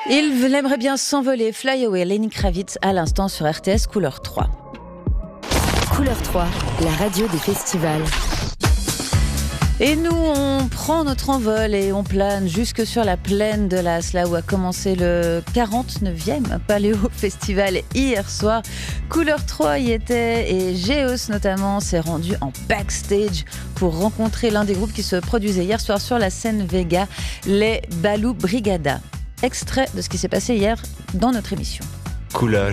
Il aimerait bien s'envoler. Fly Away, Lenny Kravitz à l'instant sur RTS Couleur 3. Couleur 3, la radio des festivals. Et nous, on prend notre envol et on plane jusque sur la plaine de l'As, là où a commencé le 49e Paléo Festival hier soir. Couleur 3 y était et Géos notamment s'est rendu en backstage pour rencontrer l'un des groupes qui se produisait hier soir sur la scène Vega, les Balou Brigada. Extrait de ce qui s'est passé hier dans notre émission. Couleur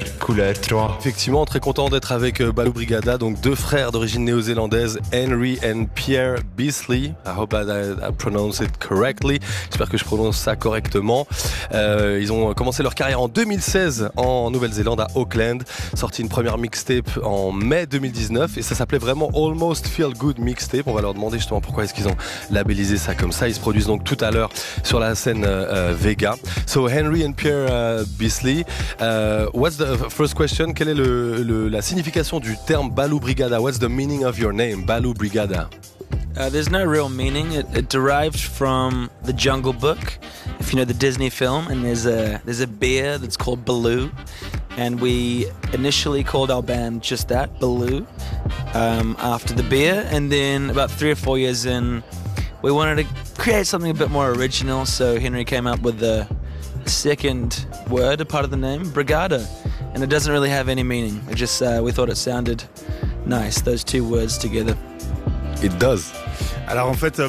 3. Effectivement, très content d'être avec Balou Brigada, donc deux frères d'origine néo-zélandaise, Henry and Pierre Beasley. I hope I pronounce it correctly. J'espère que je prononce ça correctement. Ils ont commencé leur carrière en 2016 en Nouvelle-Zélande, à Auckland. Sorti une première mixtape en mai 2019 et ça s'appelait vraiment Almost Feel Good Mixtape. On va leur demander justement pourquoi est-ce qu'ils ont labellisé ça comme ça. Ils se produisent donc tout à l'heure sur la scène Vega. So Henry and Pierre Beasley. What's the first question? Quelle est la signification du terme Balou Brigada? What's the meaning of your name, Balou Brigada? There's no real meaning. It derived from the Jungle Book, if you know the Disney film, and there's a bear that's called Baloo, and we initially called our band just that, Baloo, after the bear, and then about 3 or 4 years in, we wanted to create something a bit more original, so Henry came up with the second word, a part of the name, Brigada, and it doesn't really have any meaning. It just we thought it sounded nice, those two words together. It does. Alors en fait,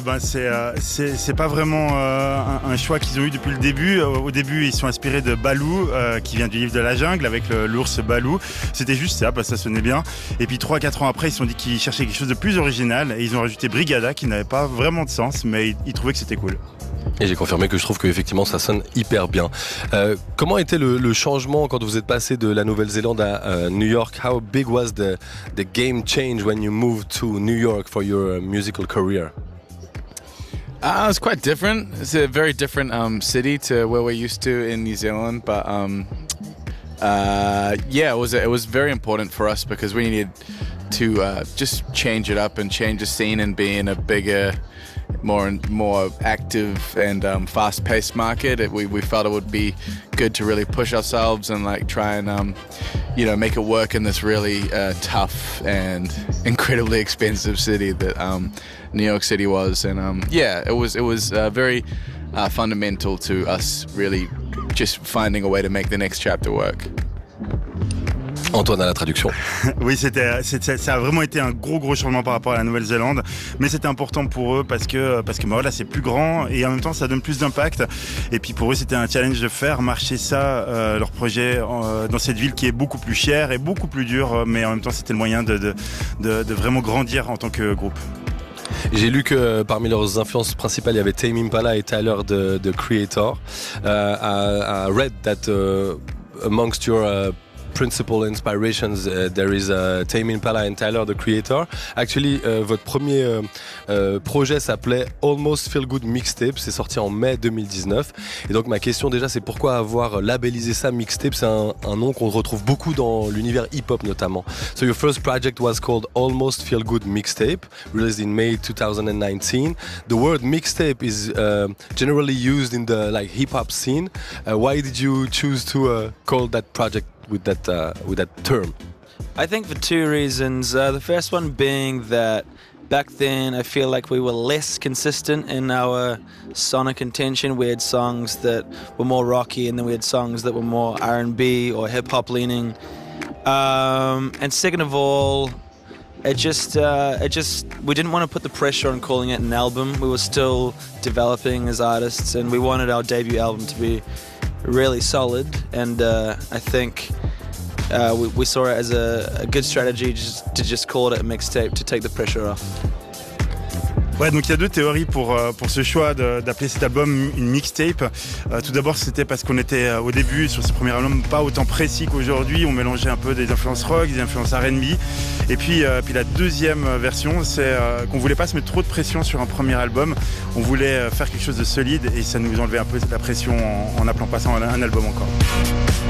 c'est pas vraiment un choix qu'ils ont eu depuis le début. Au début, ils sont inspirés de Balou, qui vient du livre de la jungle, avec l'ours Balou. C'était juste ça, parce que ça sonnait bien. Et puis 3-4 ans après, ils se sont dit qu'ils cherchaient quelque chose de plus original, et ils ont rajouté Brigada, qui n'avait pas vraiment de sens, mais ils trouvaient que c'était cool. Et j'ai confirmé que je trouve qu'effectivement ça sonne hyper bien. Comment était le changement quand vous êtes passé de la Nouvelle-Zélande à New York? How big was the game change when you moved to New York for your musical career? It's quite different. It's a very different city to where we're used to in New Zealand, but yeah, it was very important for us because we needed to just change it up and change the scene and be in a bigger, more active and fast-paced market. We felt it would be good to really push ourselves and like try and make it work in this really tough and incredibly expensive city that New York City was. And yeah, it was very fundamental to us really just finding a way to make the next chapter work. Antoine à la traduction. Oui, ça a vraiment été un gros changement par rapport à la Nouvelle-Zélande, mais c'était important pour eux parce que voilà, c'est plus grand et en même temps ça donne plus d'impact. Et puis pour eux, c'était un challenge de faire marcher ça, leur projet dans cette ville qui est beaucoup plus chère et beaucoup plus dure, mais en même temps c'était le moyen de vraiment grandir en tant que groupe. J'ai lu que parmi leurs influences principales, il y avait Tame Impala et Tyler the Creator. I read that amongst your principal inspirations, there is Tame Impala and Tyler the Creator. Actually, votre premier projet s'appelait Almost Feel Good Mixtape. C'est sorti en mai 2019. Et donc ma question déjà, c'est pourquoi avoir labellisé ça Mixtape? C'est un nom qu'on retrouve beaucoup dans l'univers hip-hop notamment. So your first project was called Almost Feel Good Mixtape, released in May 2019. The word mixtape is generally used in the hip-hop scene. Why did you choose to call that project with that term? I think for two reasons. The first one being that back then I feel like we were less consistent in our sonic intention. We had songs that were more rocky and then we had songs that were more R&B or hip-hop leaning. And second of all, it just we didn't want to put the pressure on calling it an album. We were still developing as artists and we wanted our debut album to be really solid, and I think we saw it as a good strategy to just call it a mixtape to take the pressure off. Ouais, donc il y a deux théories pour ce choix d'appeler cet album une mixtape. Tout d'abord, c'était parce qu'on était au début sur ce premier album pas autant précis qu'aujourd'hui. On mélangeait un peu des influences rock, des influences R&B. Et puis la deuxième version, c'est qu'on voulait pas se mettre trop de pression sur un premier album. On voulait faire quelque chose de solide et ça nous enlevait un peu la pression en appelant pas ça un album encore.